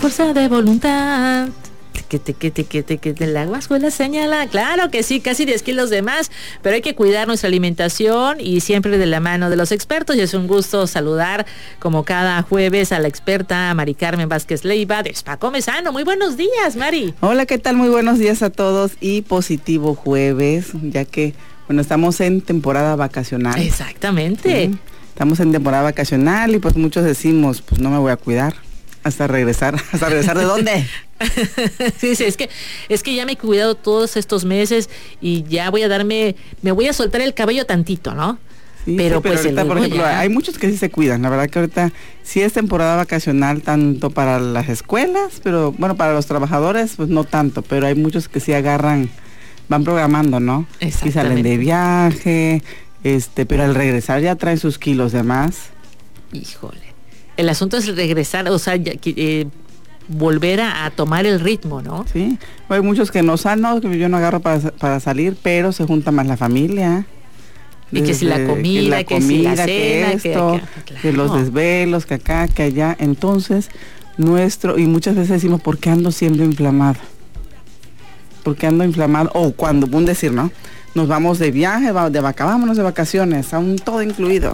fuerza de voluntad. Que la guascuela señala, claro que sí, casi 10 kilos de más, pero hay que cuidar nuestra alimentación y siempre de la mano de los expertos. Y es un gusto saludar como cada jueves a la experta Mari Carmen Vázquez Leiva de Spa Come Sano. Muy buenos días, Mari. Hola, ¿qué tal? Muy buenos días a todos y positivo jueves, ya que, bueno, estamos en temporada vacacional. Exactamente. Sí, estamos en temporada vacacional y pues muchos decimos, pues no me voy a cuidar hasta regresar. ¿Hasta regresar de dónde? Sí, es que ya me he cuidado todos estos meses y ya me voy a soltar el cabello tantito, ¿no? Sí, pero sí, pues ahorita, por ejemplo, hay muchos que sí se cuidan. La verdad que ahorita sí es temporada vacacional tanto para las escuelas, pero bueno, para los trabajadores pues no tanto, pero hay muchos que sí van programando, ¿no? Y salen de viaje, pero al regresar ya traen sus kilos de más. Híjole. El asunto es regresar, o sea, volver a tomar el ritmo, ¿no? Sí, hay muchos que no salen, que yo no agarro para salir, pero se junta más la familia. Y que si la comida, que si la cena, que esto, claro, que los desvelos, que acá, que allá. Entonces, y muchas veces decimos, ¿por qué ando siempre inflamado? ¿Por qué ando inflamado? O cuando, un decir, ¿no? Nos vamos de viaje, vámonos de vacaciones, aún todo incluido.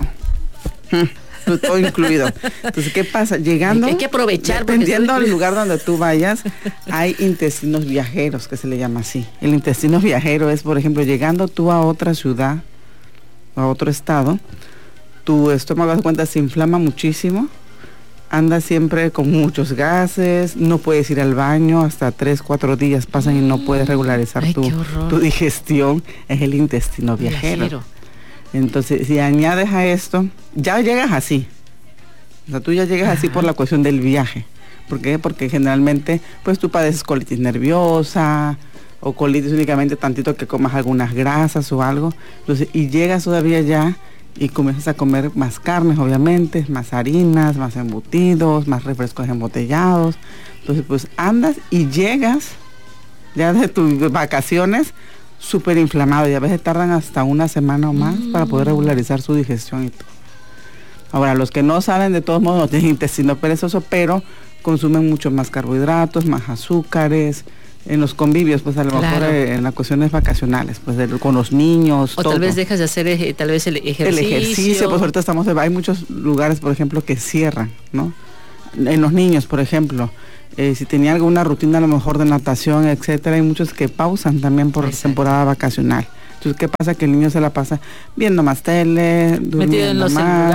Todo incluido. Entonces, ¿qué pasa? Llegando, hay que aprovechar. Dependiendo del lugar donde tú vayas, hay intestinos viajeros, que se le llama así. El intestino viajero es, por ejemplo, llegando tú a otra ciudad, a otro estado, tu estómago, das cuenta, se inflama muchísimo, andas siempre con muchos gases, no puedes ir al baño, hasta 3-4 días pasan y no puedes regularizar tu digestión. Es el intestino viajero. Entonces, si añades a esto, ya llegas así. O sea, tú ya llegas así por la cuestión del viaje. ¿Por qué? Porque generalmente, pues tú padeces colitis nerviosa o colitis únicamente tantito que comas algunas grasas o algo. Entonces, y llegas todavía ya y comienzas a comer más carnes, obviamente, más harinas, más embutidos, más refrescos embotellados. Entonces, pues andas y llegas ya de tus vacaciones súper inflamado y a veces tardan hasta una semana o más para poder regularizar su digestión y todo. Ahora, los que no salen, de todos modos no tienen intestino perezoso, pero consumen mucho más carbohidratos, más azúcares, en los convivios, pues a lo mejor en las cuestiones vacacionales, pues con los niños. O todo. Tal vez dejas de hacer tal vez el ejercicio. El ejercicio, pues ahorita hay muchos lugares, por ejemplo, que cierran, ¿no? En los niños, por ejemplo. Si tenía alguna rutina a lo mejor de natación, etcétera, hay muchos que pausan también por temporada vacacional. Entonces, ¿qué pasa? Que el niño se la pasa viendo más tele, metido en los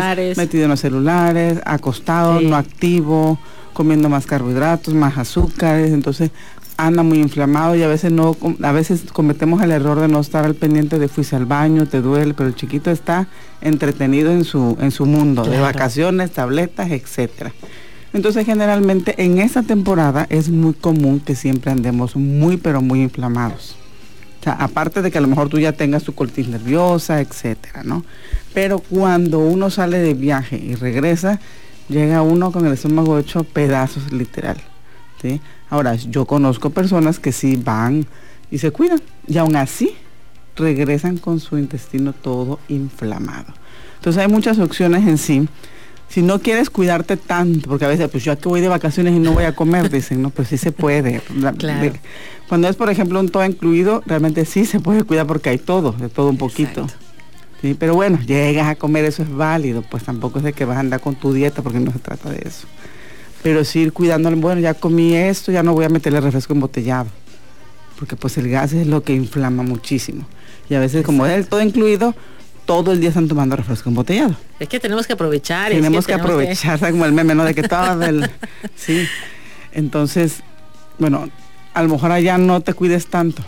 celulares, acostado, no activo, comiendo más carbohidratos, más azúcares, entonces anda muy inflamado y a veces cometemos el error de no estar al pendiente de fuiste al baño, te duele, pero el chiquito está entretenido en su mundo, de vacaciones, tabletas, etcétera. Entonces, generalmente en esta temporada es muy común que siempre andemos muy, pero muy inflamados. O sea, aparte de que a lo mejor tú ya tengas tu colitis nerviosa, etcétera, ¿no? Pero cuando uno sale de viaje y regresa, llega uno con el estómago hecho pedazos, literal, ¿sí? Ahora, yo conozco personas que sí van y se cuidan, y aún así regresan con su intestino todo inflamado. Entonces, hay muchas opciones en sí. Si no quieres cuidarte tanto, porque a veces, pues yo aquí voy de vacaciones y no voy a comer, dicen, no, pues sí se puede. Claro. Cuando es, por ejemplo, un todo incluido, realmente sí se puede cuidar porque hay de todo un poquito. Sí, pero bueno, llegas a comer, eso es válido, pues tampoco es de que vas a andar con tu dieta, porque no se trata de eso. Pero sí ir cuidándole, bueno, ya comí esto, ya no voy a meterle refresco embotellado, porque pues el gas es lo que inflama muchísimo. Y a veces, como es el todo incluido, todo el día están tomando refresco embotellado. Es que tenemos que aprovechar. Tenemos que aprovechar, como el meme, ¿no? De que todo sí. Entonces, bueno, a lo mejor allá no te cuides tanto.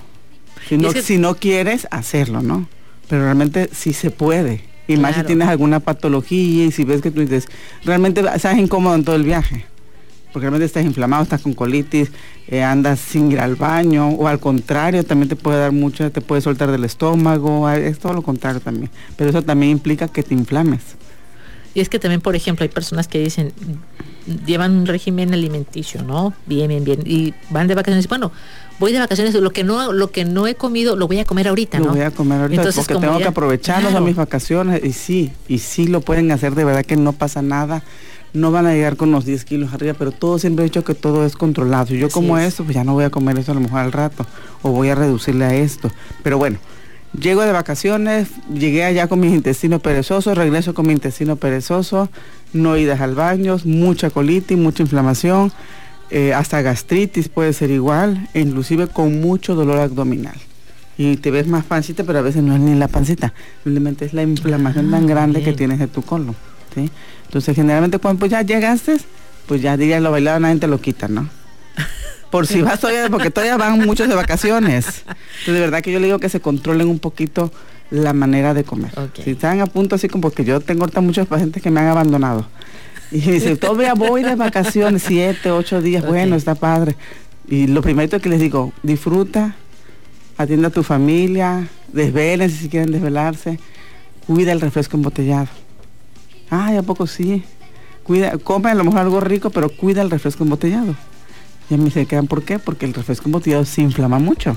Si no quieres hacerlo, ¿no? Pero realmente sí se puede. Y más si tienes alguna patología y si ves que tú dices, realmente estás incómodo en todo el viaje. Porque realmente estás inflamado, estás con colitis, andas sin ir al baño, o al contrario, también te puede dar mucho, te puede soltar del estómago, es todo lo contrario también. Pero eso también implica que te inflames. Y es que también, por ejemplo, hay personas que dicen, llevan un régimen alimenticio, ¿no? Bien, y van de vacaciones, bueno, voy de vacaciones, lo que no he comido, lo voy a comer ahorita, ¿no? Lo voy a comer ahorita, entonces, porque tengo que aprovecharlo a mis vacaciones, y sí lo pueden hacer, de verdad que no pasa nada. no van a llegar con los 10 kilos arriba, pero todo siempre he dicho que todo es controlado. Si yo como esto, pues ya no voy a comer eso a lo mejor al rato, o voy a reducirle a esto. Pero bueno, llego de vacaciones, llegué allá con mis intestinos perezosos, regreso con mi intestino perezoso, no idas al baño, mucha colitis, mucha inflamación, hasta gastritis puede ser igual, inclusive con mucho dolor abdominal. Y te ves más pancita, pero a veces no es ni la pancita, simplemente es la inflamación tan grande que tienes de tu colon, ¿sí? Entonces generalmente cuando pues ya llegaste, pues ya dirías lo bailado, nadie te lo quita, ¿no? Por si vas todavía, porque todavía van muchos de vacaciones. Entonces de verdad que yo le digo que se controlen un poquito la manera de comer. Si están a punto así como, porque yo tengo ahorita muchos pacientes que me han abandonado. Y dicen, todavía voy de vacaciones, 7, 8 días, bueno, está padre. Y lo primero que les digo, disfruta, atienda a tu familia, desvélense si quieren desvelarse, cuida el refresco embotellado. Ay, ¿a poco sí? Cuida, come a lo mejor algo rico, pero cuida el refresco embotellado. Y a mí se quedan, ¿por qué? Porque el refresco embotellado se inflama mucho.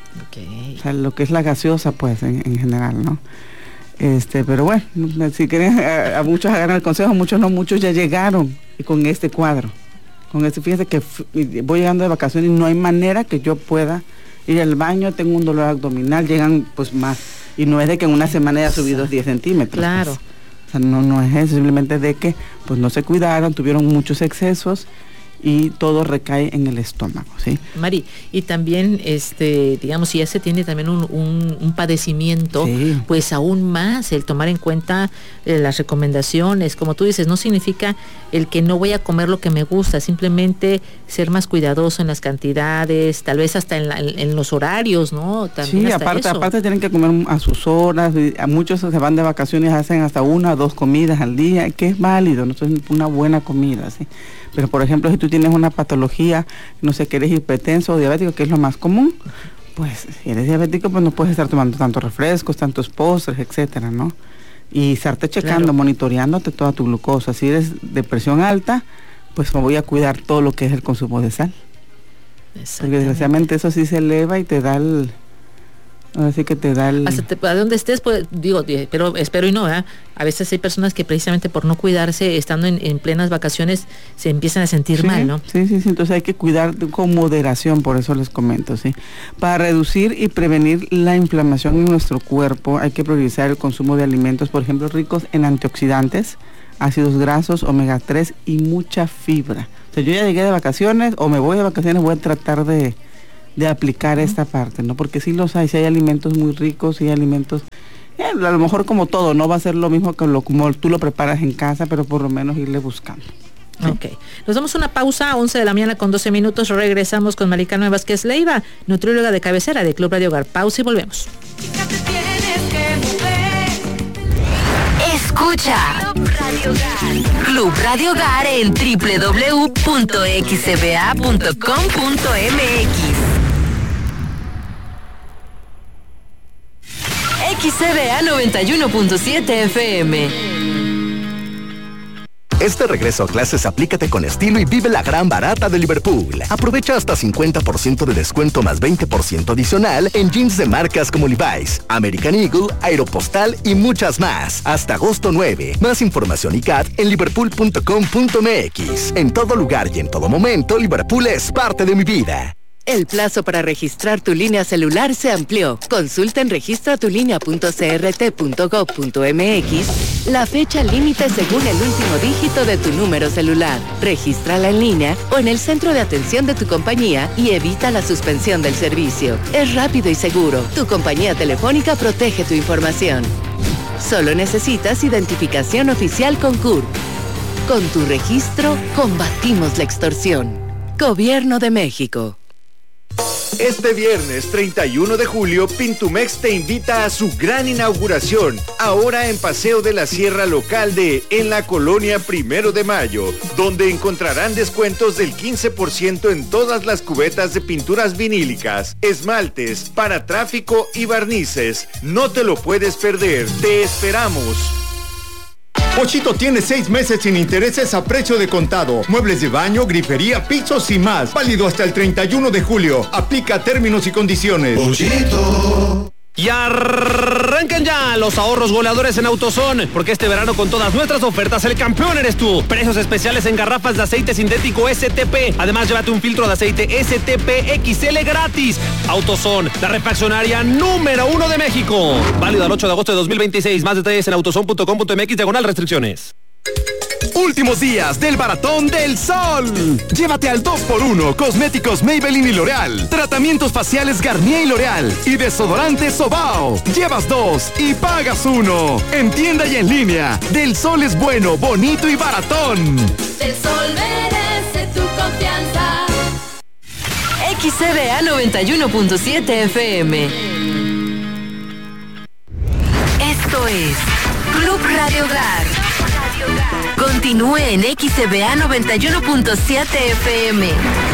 O sea, lo que es la gaseosa, pues, en general, ¿no? Pero bueno, si quieren, a muchos hagan el consejo, muchos no, muchos ya llegaron con este cuadro. Fíjense que voy llegando de vacaciones y no hay manera que yo pueda ir al baño, tengo un dolor abdominal, llegan pues más. Y no es de que en una semana haya subido 10 centímetros. Claro. Pues. O sea, no es eso, simplemente de que pues no se cuidaron, tuvieron muchos excesos y todo recae en el estómago, ¿sí? Mari, y también, digamos, si ya se tiene también un padecimiento, pues aún más el tomar en cuenta las recomendaciones, como tú dices, no significa el que no voy a comer lo que me gusta, simplemente ser más cuidadoso en las cantidades, tal vez hasta en los horarios, ¿no? También sí, aparte tienen que comer a sus horas, a muchos se van de vacaciones, hacen hasta 1 o 2 comidas al día, que es válido, no es una buena comida, ¿sí? Pero por ejemplo, si tú tienes una patología, no sé, que eres hipertenso o diabético, que es lo más común, pues si eres diabético, pues no puedes estar tomando tantos refrescos, tantos postres, etcétera, ¿no? Y estarte checando, monitoreándote toda tu glucosa. Si eres de presión alta, pues me voy a cuidar todo lo que es el consumo de sal. Porque desgraciadamente eso sí se eleva y te da así que te da a donde estés, pues, digo, pero espero y no, ¿eh? A veces hay personas que precisamente por no cuidarse, estando en plenas vacaciones, se empiezan a sentir mal, ¿no? Sí, entonces hay que cuidar con moderación, por eso les comento, ¿sí? Para reducir y prevenir la inflamación en nuestro cuerpo, hay que priorizar el consumo de alimentos, por ejemplo, ricos en antioxidantes, ácidos grasos, omega 3 y mucha fibra. O sea, yo ya llegué de vacaciones o me voy de vacaciones, voy a tratar de aplicar esta parte, ¿no? Porque sí los hay, si hay alimentos muy ricos, si hay alimentos, a lo mejor como todo, no va a ser lo mismo que como tú lo preparas en casa, pero por lo menos irle buscando. ¿Sí? Ok, nos damos una pausa, 11 de la mañana con 12 minutos, regresamos con Mari Carmen Vázquez Leiva, nutrióloga de cabecera de Club Radio Hogar. Pausa y volvemos. Escucha Club Radio Hogar en www.xcba.com.mx. XCBA 91.7 FM. Este regreso a clases aplícate con estilo y vive la gran barata de Liverpool. Aprovecha hasta 50% de descuento más 20% adicional en jeans de marcas como Levi's, American Eagle, Aeropostal y muchas más. Hasta agosto 9. Más información y CAT en liverpool.com.mx. En todo lugar y en todo momento, Liverpool es parte de mi vida. El plazo para registrar tu línea celular se amplió. Consulta en registratulínea.crt.gov.mx la fecha límite según el último dígito de tu número celular. Regístrala en línea o en el centro de atención de tu compañía y evita la suspensión del servicio. Es rápido y seguro. Tu compañía telefónica protege tu información. Solo necesitas identificación oficial con CURP. Con tu registro, combatimos la extorsión. Gobierno de México. Este viernes 31 de julio, Pintumex te invita a su gran inauguración, ahora en Paseo de la Sierra Local en la Colonia 1 de Mayo, donde encontrarán descuentos del 15% en todas las cubetas de pinturas vinílicas, esmaltes, para tráfico y barnices. No te lo puedes perder, te esperamos. Pochito tiene 6 meses sin intereses a precio de contado. Muebles de baño, grifería, pisos y más. Válido hasta el 31 de julio. Aplica términos y condiciones. Pochito. Y arrancan ya los ahorros goleadores en AutoZone, porque este verano con todas nuestras ofertas el campeón eres tú. Precios especiales en garrafas de aceite sintético STP. Además, llévate un filtro de aceite STP XL gratis. AutoZone, la refaccionaria número 1 de México. Válido al 8 de agosto de 2026. Más detalles en autozone.com.mx/restricciones. Últimos días del Baratón del Sol. Llévate al 2x1 cosméticos Maybelline y L'Oreal, tratamientos faciales Garnier y L'Oreal y desodorante Sobao. Llevas 2 y pagas 1. En tienda y en línea. Del Sol es bueno, bonito y baratón. Del Sol merece tu confianza. XCBA 91.7 FM. Esto es Club Radio Hogar. Continúe en XCBA 91.7 FM.